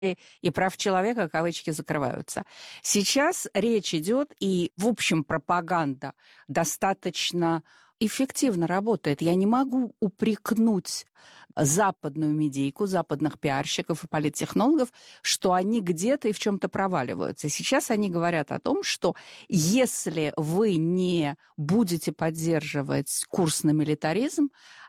и прав человека, кавычки, закрываются. Сейчас речь идет, и, в общем, пропаганда достаточно эффективно работает. Я не могу упрекнуть западную медийку, западных пиарщиков и политтехнологов, что они где-то и в чем-то проваливаются. Сейчас они говорят о том, что если вы не будете поддерживать курс на милитаризм,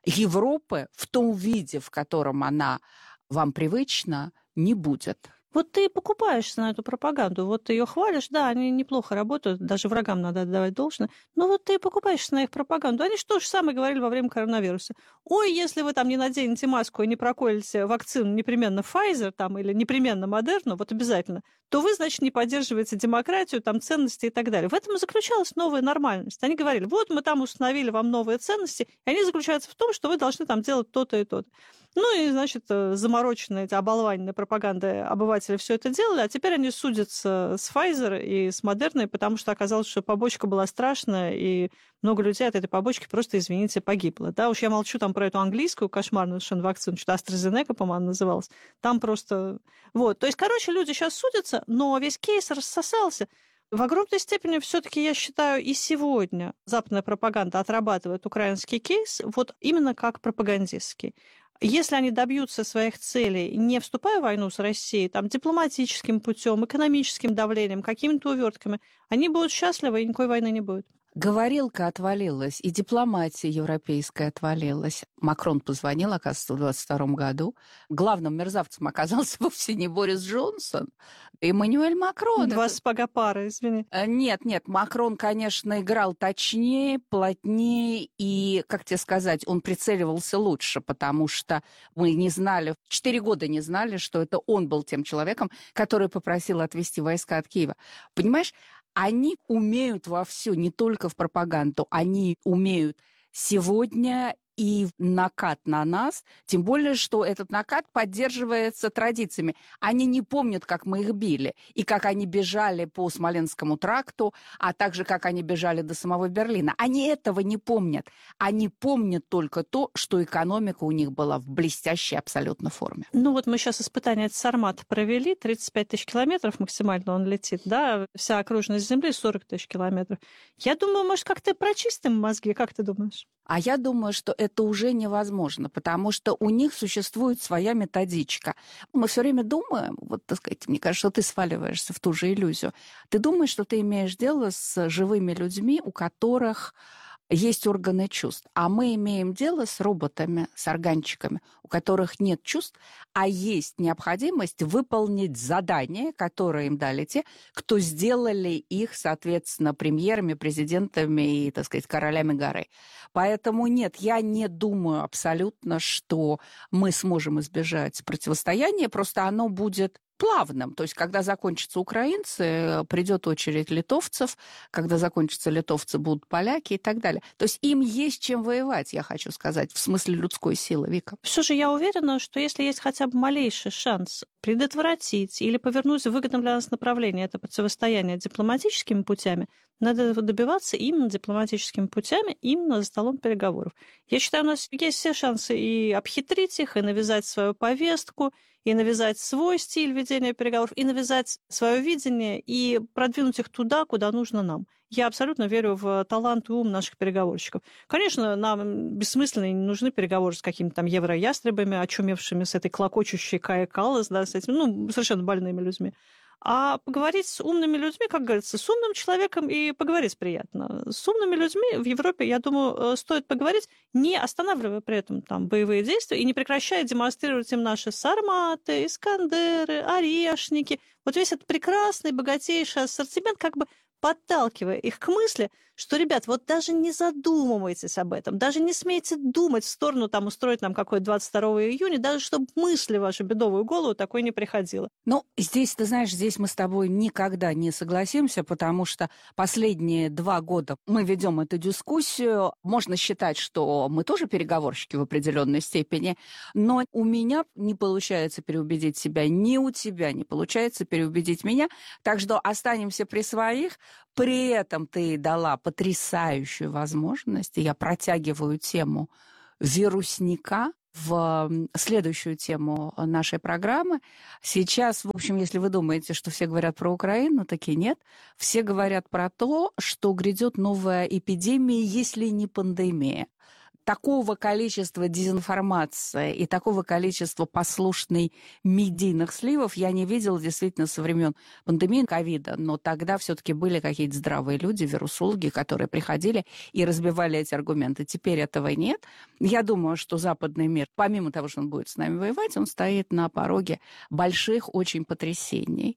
Европы в том виде, в котором она вам привычна, не будет. Вот ты покупаешься на эту пропаганду, вот ты ее хвалишь, да, они неплохо работают, даже врагам надо отдавать должное, но вот ты покупаешься на их пропаганду. Они же то же самое говорили во время коронавируса. Ой, если вы там не наденете маску и не проколите вакцину непременно Pfizer там, или непременно Moderna, вот обязательно, то вы, значит, не поддерживаете демократию, там, ценности и так далее. В этом и заключалась новая нормальность. Они говорили, вот мы там установили вам новые ценности, и они заключаются в том, что вы должны там делать то-то и то-то. Ну и, значит, замороченные эти оболваненные пропаганды обыватели все это делали, а теперь они судятся с Pfizer и с Moderna, потому что оказалось, что побочка была страшная, и много людей от этой побочки просто, извините, погибло. Да, уж я молчу там про эту английскую кошмарную совершенно вакцину, что AstraZeneca, по-моему, называлась. Там просто... Вот. То есть, короче, люди сейчас судятся, но весь кейс рассосался. В огромной степени все-таки, я считаю, и сегодня западная пропаганда отрабатывает украинский кейс вот именно как пропагандистский. Если они добьются своих целей, не вступая в войну с Россией, там, дипломатическим путем, экономическим давлением, какими-то увертками, они будут счастливы, и никакой войны не будет. Говорилка отвалилась, и дипломатия европейская отвалилась. Макрон позвонил, оказывается, в 2022 году. Главным мерзавцем оказался вовсе не Борис Джонсон, Эммануэль Макрон. Два сапога пары, извини. Нет, Макрон, конечно, играл точнее, плотнее, и, как тебе сказать, он прицеливался лучше, потому что мы не знали, 4 года не знали, что это он был тем человеком, который попросил отвести войска от Киева. Понимаешь? Они умеют вовсю, не только в пропаганду, они умеют сегодня и накат на нас, тем более, что этот накат поддерживается традициями. Они не помнят, как мы их били, и как они бежали по Смоленскому тракту, а также как они бежали до самого Берлина. Они этого не помнят. Они помнят только то, что экономика у них была в блестящей абсолютно форме. Ну вот мы сейчас испытание Сармата провели, 35 тысяч километров максимально он летит, да, вся окружность Земли 40 тысяч километров. Я думаю, может, как-то прочистим мозги, как ты думаешь? А я думаю, что это уже невозможно, потому что у них существует своя методичка. Мы все время думаем, вот, так сказать, мне кажется, что ты сваливаешься в ту же иллюзию. Ты думаешь, что ты имеешь дело с живыми людьми, у которых есть органы чувств. А мы имеем дело с роботами, с органчиками, у которых нет чувств, а есть необходимость выполнить задания, которые им дали те, кто сделали их, соответственно, премьерами, президентами и, так сказать, королями горы. Поэтому нет, я не думаю абсолютно, что мы сможем избежать противостояния, просто оно будет плавным. То есть, когда закончатся украинцы, придет очередь литовцев, когда закончатся литовцы, будут поляки и так далее. То есть им есть чем воевать, я хочу сказать, в смысле людской силы, Вика. Все же я уверена, что если есть хотя бы малейший шанс предотвратить или повернуть в выгодном для нас направлении это противостояние дипломатическими путями, надо добиваться именно дипломатическими путями, именно за столом переговоров. Я считаю, у нас есть все шансы и обхитрить их, и навязать свою повестку, и навязать свой стиль ведения переговоров, и навязать свое видение, и продвинуть их туда, куда нужно нам. Я абсолютно верю в талант и ум наших переговорщиков. Конечно, нам бессмысленно не нужны переговоры с какими-то там евроястребами, очумевшими с этой клокочущей Кая Каллас, да, с этими, совершенно больными людьми. А поговорить с умными людьми, как говорится, с умным человеком и поговорить приятно. С умными людьми в Европе, я думаю, стоит поговорить, не останавливая при этом там боевые действия и не прекращая демонстрировать им наши сарматы, искандеры, орешники. Вот весь этот прекрасный, богатейший ассортимент, как бы подталкивая их к мысли, что, ребят, вот даже не задумывайтесь об этом, даже не смейте думать в сторону там устроить нам какой-то 22 июня, даже чтобы мысли в вашу бедовую голову такой не приходило. Ну, здесь, ты знаешь, здесь мы с тобой никогда не согласимся, потому что последние 2 года мы ведем эту дискуссию. Можно считать, что мы тоже переговорщики в определенной степени, но у меня не получается переубедить себя, ни у тебя не получается переубедить меня, так что останемся при своих. При этом ты дала потрясающую возможность, и я протягиваю тему вирусника, в следующую тему нашей программы. Сейчас, в общем, если вы думаете, что все говорят про Украину, таки нет. Все говорят про то, что грядет новая эпидемия, если не пандемия. Такого количества дезинформации и такого количества послушной медийных сливов я не видела действительно со времен пандемии ковида. Но тогда все-таки были какие-то здравые люди, вирусологи, которые приходили и разбивали эти аргументы. Теперь этого нет. Я думаю, что западный мир, помимо того, что он будет с нами воевать, он стоит на пороге больших очень потрясений.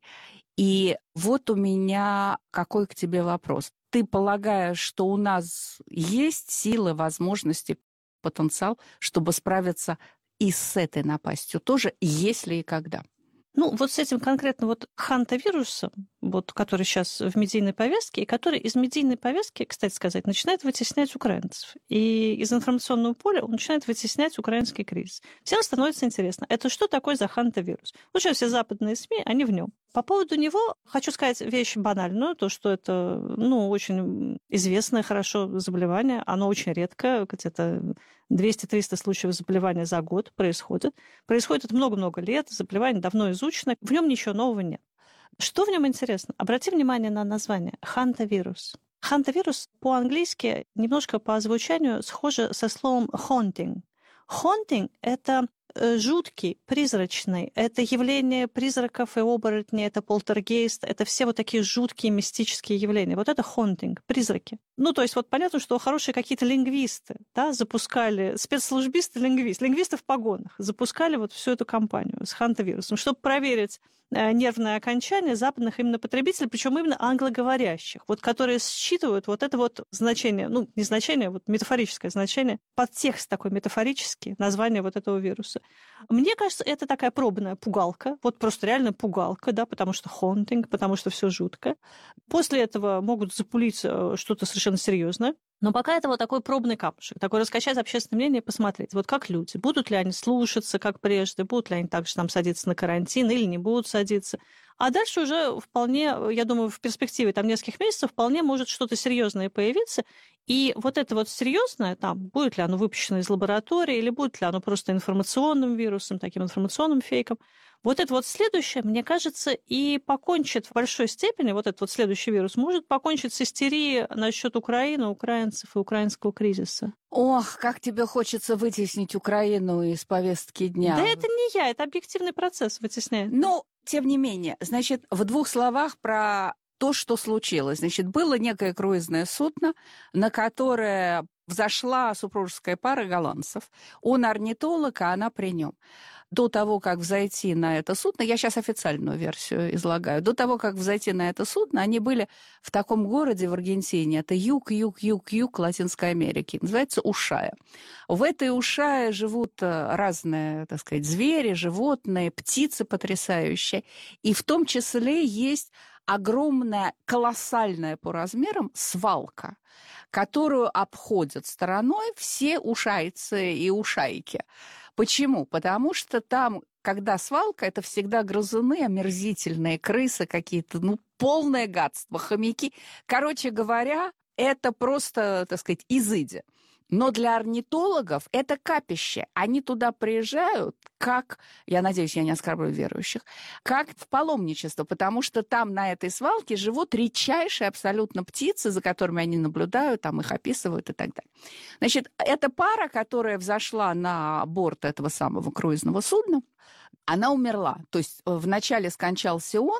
И вот у меня какой к тебе вопрос. Ты полагаешь, что у нас есть силы, возможности, потенциал, чтобы справиться и с этой напастью тоже, если и когда? Ну, вот с этим конкретно вот хантавирусом, вот, который сейчас в медийной повестке, и который из медийной повестки, кстати сказать, начинает вытеснять украинцев. И из информационного поля он начинает вытеснять украинский кризис. Всем становится интересно, это что такое за хантавирус? Вот сейчас все западные СМИ, они в нем. По поводу него хочу сказать вещь банальную, то, что это, очень известное хорошо заболевание, оно очень редко, где-то 200-300 случаев заболевания за год происходит. Происходит это много-много лет, заболевание давно изучено, в нем ничего нового нет. Что в нем интересно? Обрати внимание на название хантавирус. Хантавирус по-английски немножко по озвучанию схоже со словом haunting. Haunting – это жуткий, призрачный. Это явление призраков и оборотней, это полтергейст, это все вот такие жуткие мистические явления. Вот это haunting, призраки. То есть вот понятно, что хорошие какие-то лингвисты, да, запускали, спецслужбисты, лингвисты в погонах, запускали вот всю эту кампанию с хантавирусом, чтобы проверить нервное окончание западных именно потребителей, причем именно англоговорящих, вот которые считывают вот это вот значение, не значение, вот метафорическое значение, подтекст такой метафорический, название вот этого вируса. Мне кажется, это такая пробная пугалка, вот просто реально пугалка, да, потому что haunting, потому что все жутко. После этого могут запулить что-то совершенно серьезное. Но пока это вот такой пробный камушек, такой раскачать общественное мнение и посмотреть, вот как люди, будут ли они слушаться, как прежде, будут ли они также там садиться на карантин или не будут садиться. А дальше уже вполне, я думаю, в перспективе там нескольких месяцев вполне может что-то серьезное появиться. И вот это вот серьезное, там, будет ли оно выпущено из лаборатории, или будет ли оно просто информационным вирусом, таким информационным фейком, вот это вот следующее, мне кажется, и покончит в большой степени, вот этот вот следующий вирус, может покончить с истерией насчет Украины, украинцев и украинского кризиса. Ох, как тебе хочется вытеснить Украину из повестки дня. Да это не я, это объективный процесс вытесняет. Тем не менее, значит, в двух словах про то, что случилось. Значит, было некое круизное судно, на которое взошла супружеская пара голландцев. Он орнитолог, а она при нем. До того, как взойти на это судно, я сейчас официальную версию излагаю, до того, как взойти на это судно, они были в таком городе в Аргентине, это юг Латинской Америки, называется Ушая. В этой Ушае живут разные, так сказать, звери, животные, птицы потрясающие, и в том числе есть огромная, колоссальная по размерам свалка, которую обходят стороной все ушайцы и ушайки. Почему? Потому что там, когда свалка, это всегда грызуны, омерзительные крысы какие-то, полное гадство, хомяки. Короче говоря, это просто, так сказать, изыди. Но для орнитологов это капище. Они туда приезжают, как, я надеюсь, я не оскорблю верующих, как в паломничество, потому что там на этой свалке живут редчайшие абсолютно птицы, за которыми они наблюдают, там их описывают и так далее. Значит, эта пара, которая взошла на борт этого самого круизного судна, она умерла. То есть вначале скончался он,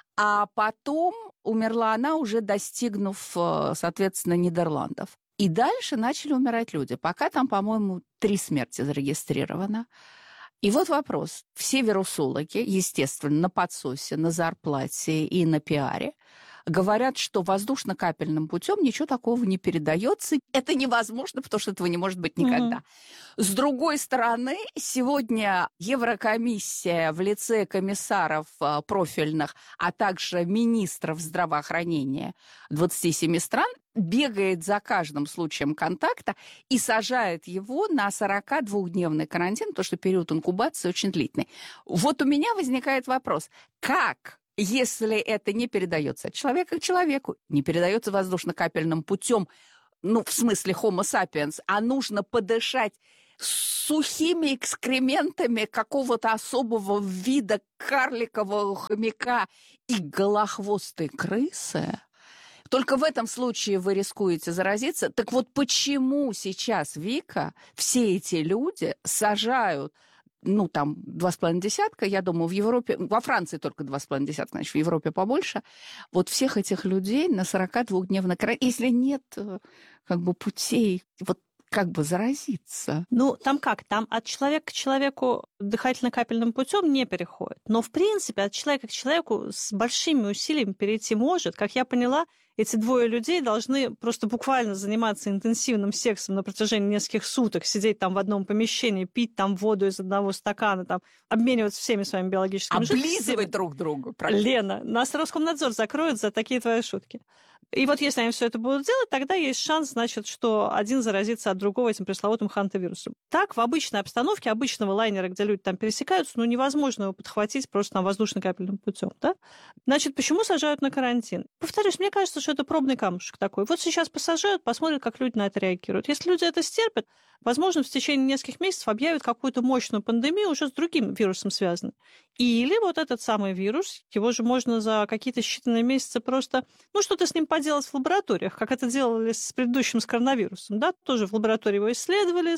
а потом умерла она, уже достигнув, соответственно, Нидерландов. И дальше начали умирать люди. Пока там, по-моему, 3 смерти зарегистрировано. И вот вопрос. Все вирусологи, естественно, на подсосе, на зарплате и на пиаре говорят, что воздушно-капельным путем ничего такого не передается. Это невозможно, потому что этого не может быть никогда. С другой стороны, сегодня Еврокомиссия в лице комиссаров профильных, а также министров здравоохранения 27 стран бегает за каждым случаем контакта и сажает его на 42-дневный карантин, потому что период инкубации очень длительный. Вот у меня возникает вопрос, как, если это не передается от человека к человеку, не передается воздушно-капельным путем, в смысле Homo sapiens, а нужно подышать с сухими экскрементами какого-то особого вида карликового хомяка и голохвостой крысы, только в этом случае вы рискуете заразиться. Так вот почему сейчас, Вика, все эти люди сажают, ну, там, 2,5 десятка, я думаю, в Европе, во Франции только 2,5 десятка, значит, в Европе побольше, вот всех этих людей на 42-дневной карантине, если нет как бы путей, вот как бы заразиться. Ну, там как? Там от человека к человеку дыхательно-капельным путем не переходит. Но, в принципе, от человека к человеку с большими усилиями перейти может. Как я поняла, эти двое людей должны просто буквально заниматься интенсивным сексом на протяжении нескольких суток, сидеть там в одном помещении, пить там воду из одного стакана, там, обмениваться всеми своими биологическими облизывать друг друга. Лена, нас Роскомнадзор закроет за такие твои шутки. И вот если они все это будут делать, тогда есть шанс, значит, что один заразится от другого этим пресловутым хантавирусом. Так, в обычной обстановке обычного лайнера, где люди там пересекаются, ну, невозможно его подхватить просто там воздушно-капельным путем, да? Значит, почему сажают на карантин? Повторюсь, мне кажется, что это пробный камушек такой. Вот сейчас посажают, посмотрят, как люди на это реагируют. Если люди это стерпят, возможно, в течение нескольких месяцев объявят какую-то мощную пандемию уже с другим вирусом связанной. Или вот этот самый вирус, его же можно за какие-то считанные месяцы просто, ну, что-то с ним поделать в лабораториях, как это делали с предыдущим, с коронавирусом, да, тоже в лаборатории его исследовали,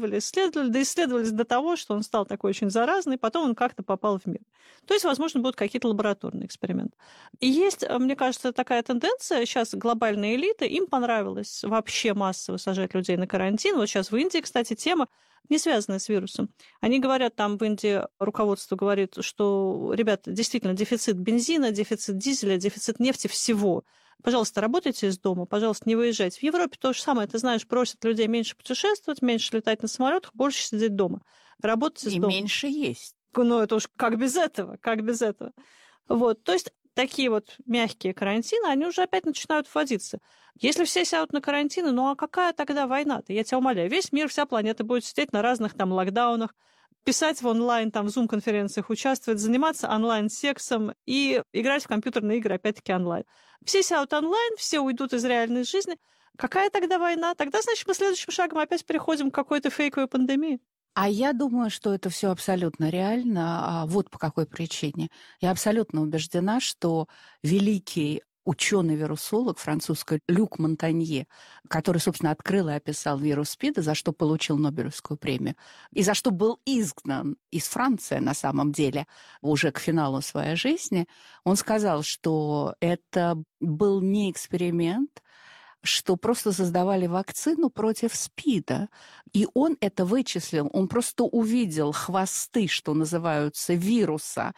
да исследовались до того, что он стал такой очень заразный, потом он как-то попал в мир. То есть, возможно, будут какие-то лабораторные эксперименты. И есть, мне кажется, такая тенденция, сейчас глобальные элиты, им понравилось вообще массово сажать людей на карантин. Вот сейчас в Индии, кстати, тема, не связанная с вирусом. Они говорят, там в Индии руководство говорит, что, ребята, действительно, дефицит бензина, дефицит дизеля, дефицит нефти, всего. Пожалуйста, работайте из дома, пожалуйста, не выезжайте. В Европе то же самое, ты знаешь, просят людей меньше путешествовать, меньше летать на самолетах, больше сидеть дома. Работать из дома. И меньше есть. Ну, это уж как без этого, как без этого. Вот, то есть такие вот мягкие карантины, они уже опять начинают вводиться. Если все сядут на карантины, ну а какая тогда война-то? Я тебя умоляю, весь мир, вся планета будет сидеть на разных там локдаунах, писать в онлайн, там, в зум-конференциях участвовать, заниматься онлайн-сексом и играть в компьютерные игры, опять-таки, онлайн. Все сядут онлайн, все уйдут из реальной жизни. Какая тогда война? Тогда, значит, мы следующим шагом опять переходим к какой-то фейковой пандемии. А я думаю, что это все абсолютно реально. Вот по какой причине. Я абсолютно убеждена, что великий ученый-вирусолог французский Люк Монтанье, который, собственно, открыл и описал вирус СПИДа, за что получил Нобелевскую премию, и за что был изгнан из Франции, на самом деле, уже к финалу своей жизни, он сказал, что это был не эксперимент, что просто создавали вакцину против СПИДа. И он это вычислил. Он просто увидел хвосты, что называются, вируса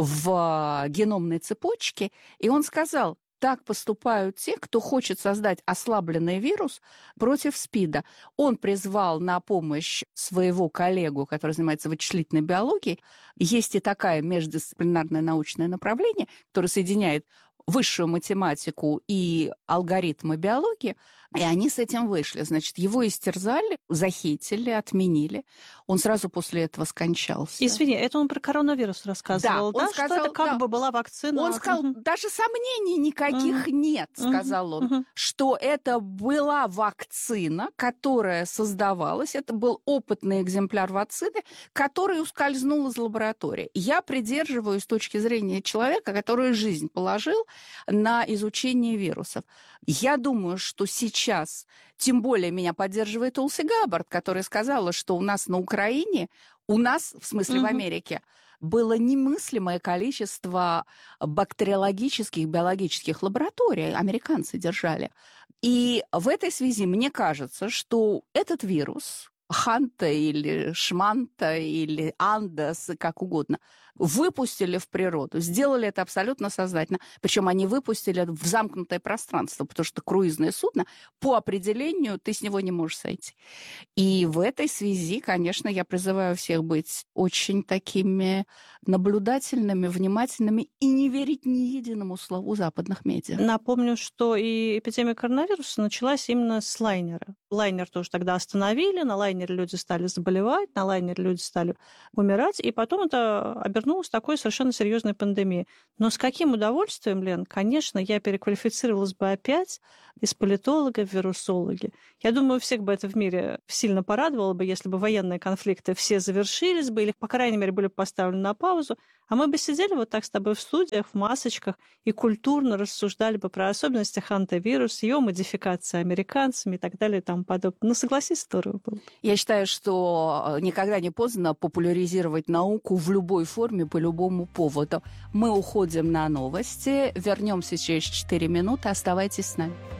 в геномной цепочке, и он сказал, так поступают те, кто хочет создать ослабленный вирус против СПИДа. Он призвал на помощь своего коллегу, который занимается вычислительной биологией. Есть и такое междисциплинарное научное направление, которое соединяет высшую математику и алгоритмы биологии, и они с этим вышли. Значит, его истерзали, захейтили, отменили. Он сразу после этого скончался. Извини, это он про коронавирус рассказывал, да? Он сказал, что это как бы была вакцина? Он сказал, даже сомнений никаких нет, сказал он, что это была вакцина, которая создавалась, это был опытный экземпляр вакцины, который ускользнул из лаборатории. Я придерживаюсь точки зрения человека, который жизнь положил на изучение вирусов. Я думаю, что сейчас, тем более меня поддерживает Улси Габбард, которая сказала, что у нас на Украине, в смысле в Америке, было немыслимое количество бактериологических, биологических лабораторий. Американцы держали. И в этой связи мне кажется, что этот вирус, Ханта или Шманта или Андес, как угодно, выпустили в природу, сделали это абсолютно сознательно. Причем они выпустили в замкнутое пространство, потому что круизное судно, по определению, ты с него не можешь сойти. И в этой связи, конечно, я призываю всех быть очень такими наблюдательными, внимательными и не верить ни единому слову западных медиа. Напомню, что и эпидемия коронавируса началась именно с лайнера. Лайнер тоже тогда остановили, на лайнере люди стали заболевать, на лайнере люди стали умирать, и потом это обернулось столкнулась с такой совершенно серьезной пандемией. Но с каким удовольствием, Лен, конечно, я переквалифицировалась бы опять из политолога в вирусологи. Я думаю, всех бы это в мире сильно порадовало бы, если бы военные конфликты все завершились бы или, по крайней мере, были бы поставлены на паузу, а мы бы сидели вот так с тобой в студиях, в масочках и культурно рассуждали бы про особенности хантавируса, ее модификации американцами и так далее и тому подобное. Ну, согласись, здорово было. Я считаю, что никогда не поздно популяризировать науку в любой форме, по любому поводу. Мы уходим на новости. Вернемся через 4 минуты. Оставайтесь с нами.